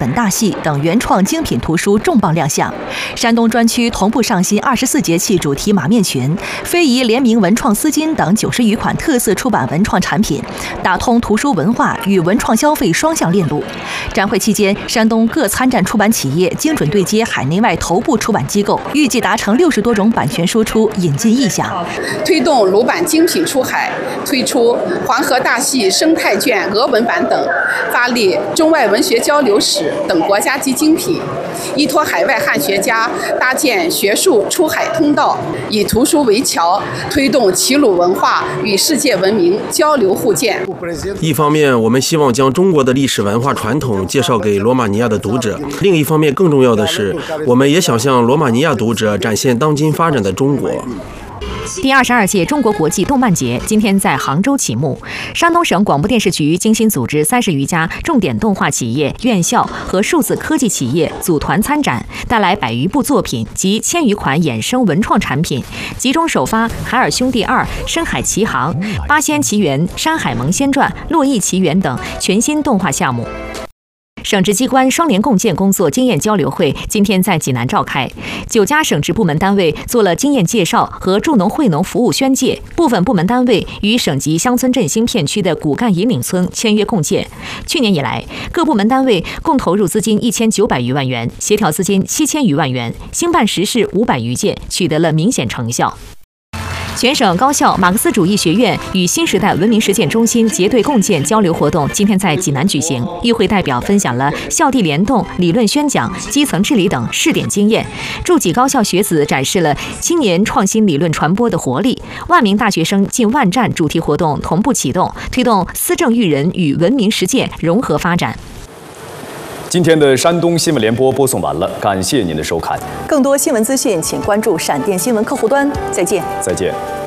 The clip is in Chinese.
本大戏等原创精品图书重磅亮相。山东专区同步上新24节气主题马面裙、非遗联名文创丝巾等90余款特色出版文创产品，打通图书文化与文创消费双向链路。展会期间，山东各参展出版企业精准对接海内外头部出版机构，预计达成60多种版权输出引进意向， 推动鲁版精品出海，推出黄河大戏生态卷俄文版等，发力中外文学交流史等国家级精品，依托海外汉学家搭建学术出海通道，以图书为桥，推动齐鲁文化与世界文明交流互鉴。 一方面，我们希望将中国的历史文化传统介绍给罗马尼亚的读者；另一方面，更重要的是，我们也想向罗马尼亚读者展现当今发展的中国。 第22届中国国际动漫节今天在杭州启幕。山东省广播电视局精心组织30余家重点动画企业、院校和数字科技企业组团参展，带来100余部作品及1000余款衍生文创产品，集中首发《海尔兄弟2》《深海奇航》《八仙奇缘》《山海萌仙传》《洛邑奇缘》等全新动画项目。省直机关双联共建工作经验交流会今天在济南召开，9家省直部门单位做了经验介绍和助农惠农服务宣介，部分部门单位与省级乡村振兴片区的骨干引领村签约共建。去年以来，各部门单位共投入资金1900余万元，协调资金7000余万元，兴办实事500余件，取得了明显成效。全省高校马克思主义学院与新时代文明实践中心结对共建交流活动今天在济南举行，与会代表分享了校地联动、理论宣讲、基层治理等试点经验，诸级高校学子展示了青年创新理论传播的活力。万名大学生近万站主题活动同步启动，推动思政育人与文明实践融合发展。 今天的山东新闻联播播送完了，感谢您的收看。 更多新闻资讯，请关注闪电新闻客户端。再见。 再见。